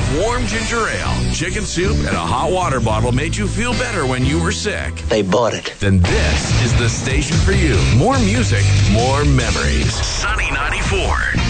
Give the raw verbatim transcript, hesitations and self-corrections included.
If warm ginger ale, chicken soup, and a hot water bottle made you feel better when you were sick, they bought it. Then this is the station for you. More music, more memories. Sunny ninety-four.